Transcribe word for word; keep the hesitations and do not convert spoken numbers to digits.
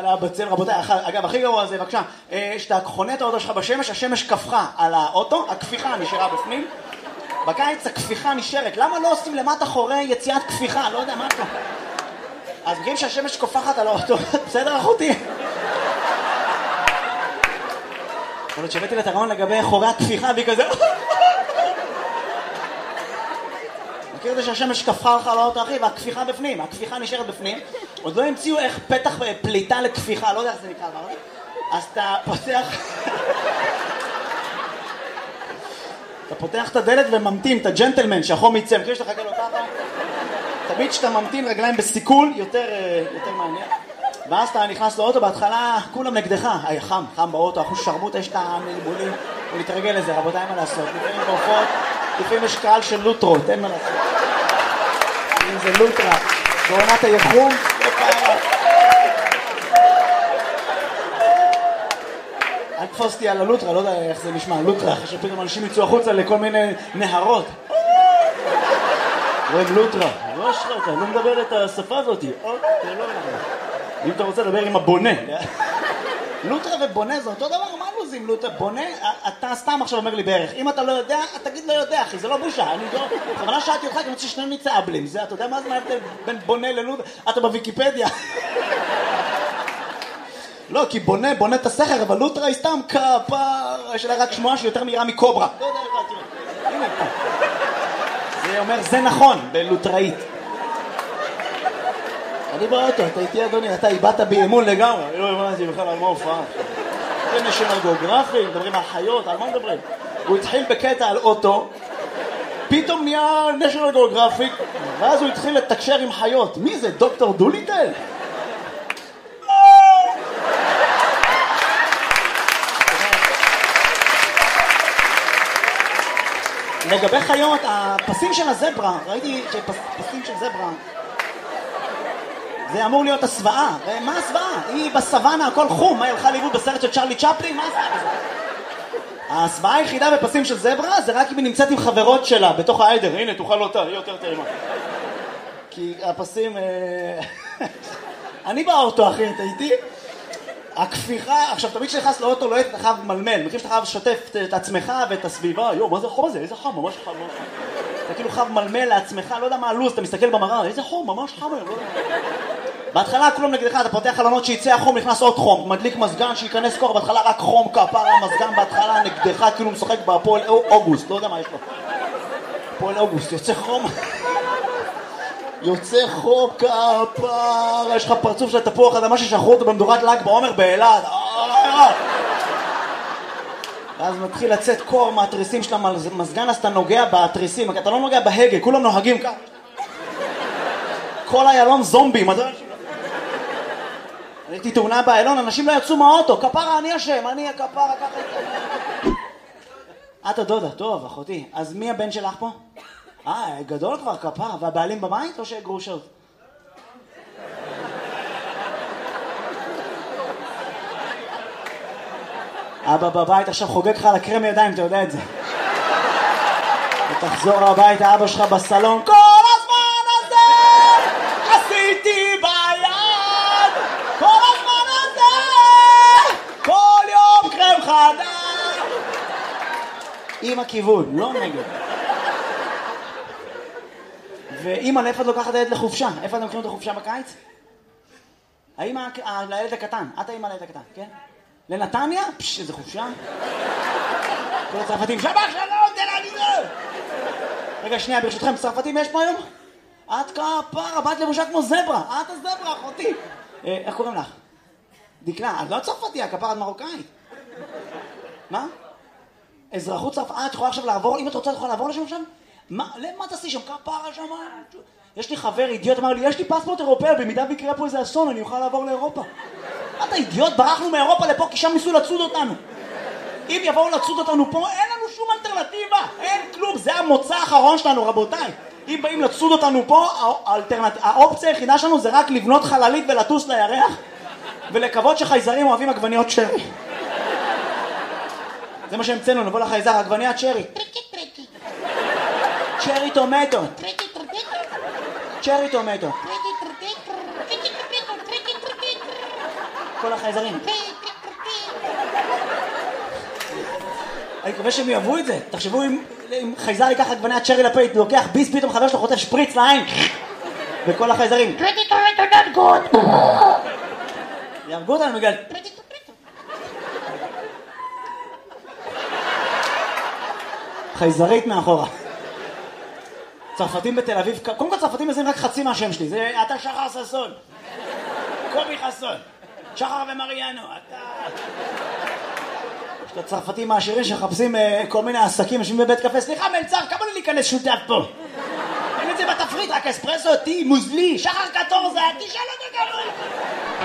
עליה בצל, רבותיי, אגב, הכי גרוע זה, בבקשה, שאתה חונה את האוטו שלך בשמש, השמש כפכה על האוטו, הכפיכה נשארה בפנים, בקיץ הכפיכה נשארת, למה לא עושים למטה חורי יציאת כפיכה? לא יודע, מה אתה? אז בגלל שהשמש כופחת על האוטו, בסדר אחותי? יכול להיות שהבאתי לה את הרעיון לגבי חורי הכפיכה, והיא כזה... מכיר את זה שהשמש כפכה לך על האוטו, אחי, והכפיכה בפנים, הכפיכה נשארת בפנים, עוד לא המציאו איך פתח פליטה לכפיכה, לא יודע איך זה נקרא, אז אתה פותח... אתה פותח את הדלת וממתין, את הג'נטלמן, שהחום יצא, מכיר שאתה חכה לו ככה? תמיד שאתה ממתין רגליים בסיכול, יותר, יותר מעניין. ואז אתה נכנס לאוטו, בהתחלה כולם נגדך. היי, חם, חם באוטו, אחוז שרמוט, יש את המלבולים. ולהתרגל לזה, רבותיי, מה לעשות? לפעמים בעופות, לפעמים יש קהל של לוטרות, אין מה לעשות. אם זה לוטרה, בעונת היחום, לא פעם. אל תפוסתי על הלוטרה, לא יודע איך זה נשמע, לוטרה, שפתאום אנשים יצאו החוצה לכל מיני נהרות. רואים לוטרה, לא שלך, לא מדבר את השפה הזאת. אם אתה רוצה לדבר עם הבונה. לוטרה ובונה זה אותו דבר, מה לוזים לוטרה? בונה, אתה סתם עכשיו אומר לי בערך. אם אתה לא יודע, תגיד לא יודע, אחי, זה לא בושה. אני לא... בכוונה שאלתי אותך, כי אני רוצה ששנינו נצא אבלים. זה, אתה יודע מה זה ההבדל בין בונה ללוטרה? אתה בוויקיפדיה. לא, כי בונה, בונה את הסכר, אבל לוטרה היא סתם כפר, יש לה רק שמועה שיותר מהירה מקוברה. לא יודע, תראה. הנה פה. זה אומר, זה נכון, בלוטראית. אני באוטו, אתה איתי אדוני, אתה איבדת באימון לגמרי. לא הבנתי בכלל על מה הופעה. זה נשיונל גיאוגרפי, מדברים על חיות, על מה מדברים? הוא התחיל בקטע על אוטו, פתאום נהיה נשיונל גיאוגרפי, ואז הוא התחיל לתקשר עם חיות. מי זה, דוקטור דוליטל? לגבי חיות, הפסים של הזברה, ראיתי שפסים של זברה, זה אמור להיות הסוואה. מה הסוואה? היא בסוואנה, הכל חום. מה, היא הלכה לאיבוד בסרט של צ'רלי צ'פלין? מה הסוואה בזה? הסוואה היחידה בפסים של זברה זה רק אם היא נמצאת עם חברות שלה בתוך העדר. הנה, תוכל אותה, היא יותר טעימה. כי הפסים... אני באוטו, אחי, אתה איתי? הכפיכה, עכשיו תמיד כשנכנס לאוטו לא אתה חייב מלמל, מכיר שאתה חייב לשתף את עצמך ואת הסביבה, יו, מה זה החום הזה? איזה חם, ממש חם, ממש חם. אתה כאילו חייב מלמל לעצמך, לא יודע מה הלוז, אתה מסתכל במראה, איזה חום, ממש חם היום, לא יודע. בהתחלה כולם נגדך, אתה פותח חלונות שיצא החום, נכנס עוד חום, מדליק מזגן שיכנס כוח, בהתחלה רק חום, כפר, המזגן בהתחלה נגדך, כאילו משחק בפועל אוגוסט, לא יודע מה יש לו. פועל אוגוסט, יוצא חום. יוצא חום כפר, יש לך פרצוף של תפוח אדמה ששחרו אותו במדורת ל"ג בעומר באילת. ואז מתחיל לצאת קור מהתריסים של המזגן, אז אתה נוגע בתריסים, אתה לא נוגע בהגה, כולם נוהגים ככה. כל איילון זומבים. הייתי תאונה באיילון, אנשים לא יצאו מהאוטו, כפרה אני אשם, אני הכפרה ככה. את הדודה, טוב אחותי, אז מי הבן שלך פה? אה, גדול כבר כפרה, והבעלים בבית או שגרושות? אבא בבית עכשיו חוגג לך על הקרם ידיים, אתה יודע את זה. ותחזור הביתה, אבא שלך בסלון, כל הזמן הזה עשיתי ביד, כל הזמן הזה, כל יום קרם חדש. עם הכיוון, לא נגד. ואמא, לאיפה את לוקחת את הילד לחופשה? איפה אתם לוקחים את החופשה בקיץ? האמא לילד הקטן, את האמא לילד הקטן, כן? לנתניה? פש, איזה חופשה. כל הצרפתים, שבח שלום, תן אני זה! רגע, שנייה, ברשותכם, צרפתים יש פה היום? את כפרה, באת לבושה כמו זברה, את הזברה, אחותי. איך קוראים לך? דקלה, את לא צרפתיה, כפרה, את מרוקאית. מה? אזרחות צרפת, את יכולה עכשיו לעבור, אם את רוצה, את יכולה לעבור לשם שם? מה, למה תעשי שם? כפרה שם? יש לי חבר אידיוט, אמר לי, יש לי פספורט אירופאי, במידה ויקרה פה איזה אסון, אני אוכל לעבור לאירופה. אתה אידיוט, ברחנו מאירופה לפה, כי שם ניסו לצוד אותנו. אם יבואו לצוד אותנו פה, אין לנו שום אלטרנטיבה, אין כלום, זה המוצא האחרון שלנו, רבותיי. אם באים לצוד אותנו פה, האלטרנט... האופציה היחידה שלנו זה רק לבנות חללית ולטוס לירח, ולקוות שחייזרים אוהבים עגבניות שרי. זה מה שהמצאנו, נבוא לחייזר, עגבניית שרי. צ'רי טומטו. צ'רי טומטו. כל החייזרים. אני מקווה שהם יאהבו את זה. תחשבו אם חייזר ייקח עגבניית שרי לפיד, לוקח ביס, פתאום חבר שלו חוטף שפריץ לעין. וכל החייזרים. יהרגו אותנו בגלל... חייזרית מאחורה. צרפתים בתל אביב, קודם כל צרפתים מזרים רק חצי מהשם שלי, זה אתה שחר ססון, קובי חסון, שחר ומריאנו, אתה... יש את הצרפתים העשירים שחפשים uh, כל מיני עסקים, יושבים בבית קפה, סליחה מלצר, כמה לי להיכנס שותף פה? אין את זה בתפריט, רק אספרסו, טי, מוזלי, שחר קטורזה, תשאל אותו כמה...